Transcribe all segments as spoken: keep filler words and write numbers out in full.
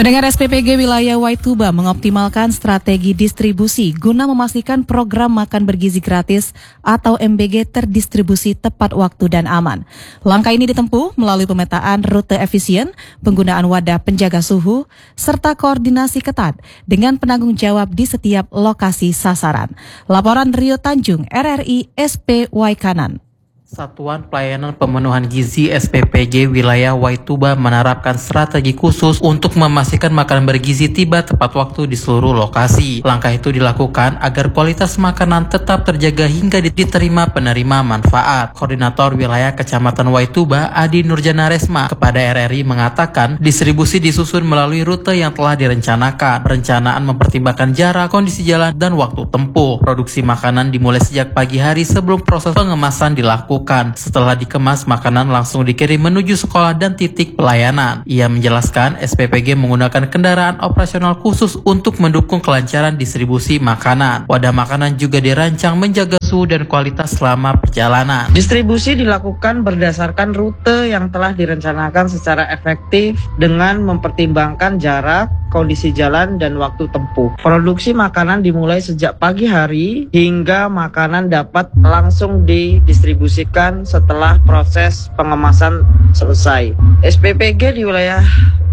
Pendengar S P P G wilayah Waituba mengoptimalkan strategi distribusi guna memastikan program makan bergizi gratis atau M B G terdistribusi tepat waktu dan aman. Langkah ini ditempuh melalui pemetaan rute efisien, penggunaan wadah penjaga suhu, serta koordinasi ketat dengan penanggung jawab di setiap lokasi sasaran. Laporan Rio Tanjung, R R I S P Waikanan. Satuan Pelayanan Pemenuhan Gizi S P P G wilayah Waituba menerapkan strategi khusus untuk memastikan makanan bergizi tiba tepat waktu di seluruh lokasi. Langkah itu dilakukan agar kualitas makanan tetap terjaga hingga diterima penerima manfaat. Koordinator Wilayah Kecamatan Waituba, Adi Nurjana Resma, kepada R R I mengatakan distribusi disusun melalui rute yang telah direncanakan. Perencanaan mempertimbangkan jarak, kondisi jalan, dan waktu tempuh. Produksi makanan dimulai sejak pagi hari sebelum proses pengemasan dilakukan. Setelah dikemas, makanan langsung dikirim menuju sekolah dan titik pelayanan. Ia menjelaskan S P P G menggunakan kendaraan operasional khusus untuk mendukung kelancaran distribusi makanan. Wadah makanan juga dirancang menjaga suhu dan kualitas selama perjalanan. Distribusi dilakukan berdasarkan rute yang telah direncanakan secara efektif dengan mempertimbangkan jarak, kondisi jalan, dan waktu tempuh. Produksi makanan dimulai sejak pagi hari hingga makanan dapat langsung didistribusikan setelah proses pengemasan selesai. S P P G di wilayah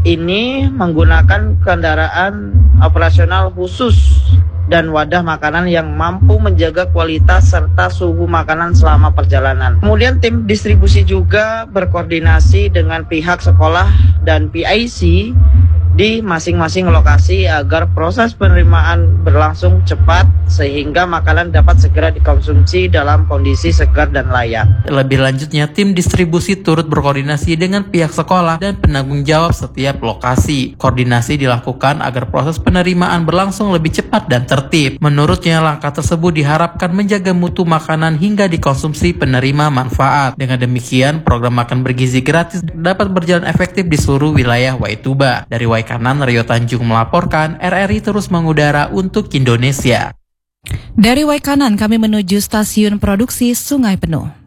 ini menggunakan kendaraan operasional khusus dan wadah makanan yang mampu menjaga kualitas serta suhu makanan selama perjalanan. Kemudian tim distribusi juga berkoordinasi dengan pihak sekolah dan P I C di masing-masing lokasi agar proses penerimaan berlangsung cepat sehingga makanan dapat segera dikonsumsi dalam kondisi segar dan layak. Lebih lanjutnya, tim distribusi turut berkoordinasi dengan pihak sekolah dan penanggung jawab setiap lokasi. Koordinasi dilakukan agar proses penerimaan berlangsung lebih cepat dan tertib. Menurutnya, langkah tersebut diharapkan menjaga mutu makanan hingga dikonsumsi penerima manfaat. Dengan demikian, program makan bergizi gratis dapat berjalan efektif di seluruh wilayah Waituba. Dari Waikanan, Rio Tanjung melaporkan, R R I terus mengudara untuk Indonesia. Dari Waikanan kami menuju stasiun produksi Sungai Penuh.